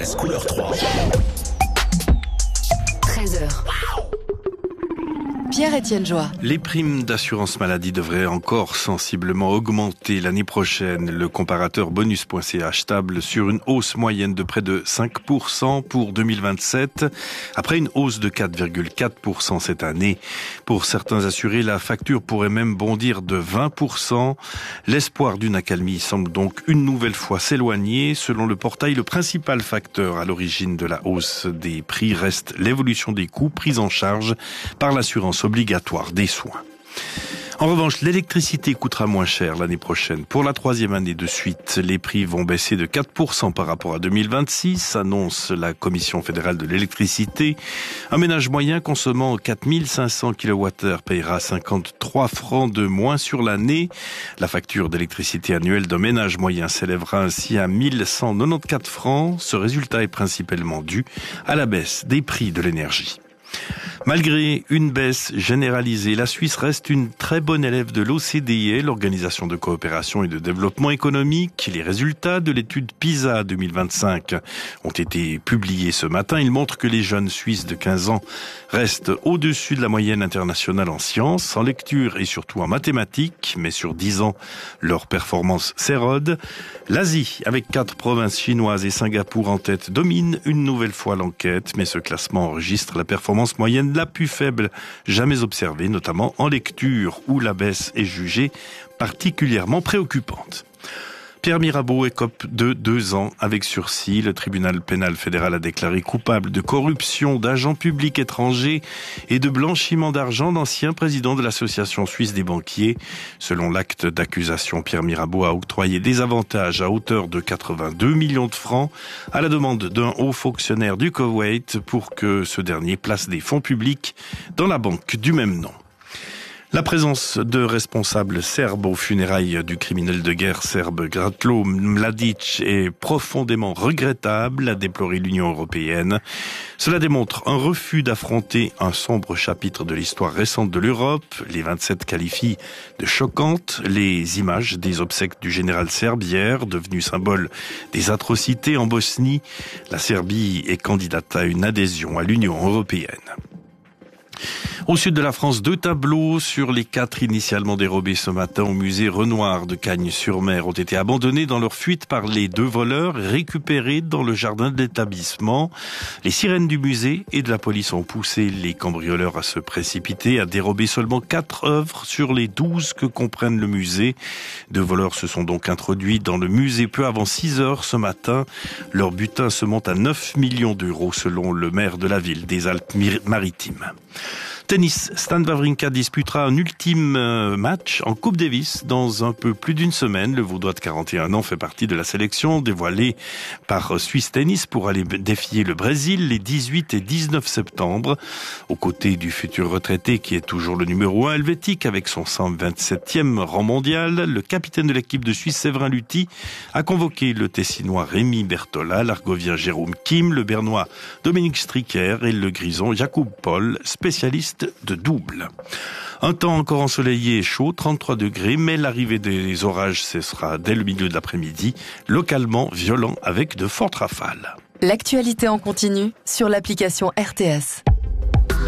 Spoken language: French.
RTS couleur 3. 13h. Pierre-Étienne Joie. Les primes d'assurance maladie devraient encore sensiblement augmenter l'année prochaine. Le comparateur bonus.ch table sur une hausse moyenne de près de 5% pour 2027, après une hausse de 4,4% cette année. Pour certains assurés, la facture pourrait même bondir de 20%. L'espoir d'une accalmie semble donc une nouvelle fois s'éloigner. Selon le portail, le principal facteur à l'origine de la hausse des prix reste l'évolution des coûts pris en charge par l'assurance obligatoire des soins. En revanche, l'électricité coûtera moins cher l'année prochaine. Pour la 3e année de suite, les prix vont baisser de 4% par rapport à 2026, annonce la Commission fédérale de l'électricité. Un ménage moyen consommant 4500 kWh payera 53 francs de moins sur l'année. La facture d'électricité annuelle d'un ménage moyen s'élèvera ainsi à 1194 francs. Ce résultat est principalement dû à la baisse des prix de l'énergie. Malgré une baisse généralisée, la Suisse reste une très bonne élève de l'OCDE, l'Organisation de coopération et de développement économique. Les résultats de l'étude PISA 2025 ont été publiés ce matin. Ils montrent que les jeunes Suisses de 15 ans restent au-dessus de la moyenne internationale en sciences, en lecture et surtout en mathématiques. Mais sur 10 ans, leur performance s'érode. L'Asie, avec 4 provinces chinoises et Singapour en tête, domine une nouvelle fois l'enquête. Mais ce classement enregistre la performance moyenne la plus faible jamais observée, notamment en lecture, où la baisse est jugée particulièrement préoccupante. Pierre Mirabeau écope de 2 ans avec sursis. Le tribunal pénal fédéral a déclaré coupable de corruption d'agents publics étrangers et de blanchiment d'argent d'ancien président de l'Association suisse des banquiers. Selon l'acte d'accusation, Pierre Mirabeau a octroyé des avantages à hauteur de 82 millions de francs à la demande d'un haut fonctionnaire du Koweït pour que ce dernier place des fonds publics dans la banque du même nom. La présence de responsables serbes aux funérailles du criminel de guerre serbe Ratko Mladic est profondément regrettable, a déploré l'Union européenne. Cela démontre un refus d'affronter un sombre chapitre de l'histoire récente de l'Europe. Les 27 qualifient de choquantes les images des obsèques du général serbe hier, devenu symbole des atrocités en Bosnie. La Serbie est candidate à une adhésion à l'Union européenne. Au sud de la France, 2 tableaux sur les 4 initialement dérobés ce matin au musée Renoir de Cagnes-sur-Mer ont été abandonnés dans leur fuite par les 2 voleurs récupérés dans le jardin de l'établissement. Les sirènes du musée et de la police ont poussé les cambrioleurs à se précipiter, à dérober seulement 4 œuvres sur les 12 que comprennent le musée. 2 voleurs se sont donc introduits dans le musée peu avant 6 heures ce matin. Leur butin se monte à 9 millions d'euros selon le maire de la ville des Alpes-Maritimes. Tennis, Stan Wawrinka disputera un ultime match en Coupe Davis dans un peu plus d'une semaine. Le Vaudois de 41 ans fait partie de la sélection dévoilée par Swiss Tennis pour aller défier le Brésil les 18 et 19 septembre. Aux côtés du futur retraité qui est toujours le numéro 1 helvétique avec son 127e rang mondial, le capitaine de l'équipe de Suisse Séverin Luthi a convoqué le Tessinois Rémi Bertola, l'Argovien Jérôme Kim, le Bernois Dominique Stricker et le Grison Jakub Paul, spécialiste de double. Un temps encore ensoleillé et chaud, 33 degrés, mais l'arrivée des orages cessera dès le milieu de l'après-midi, localement violent avec de fortes rafales. L'actualité en continu sur l'application RTS.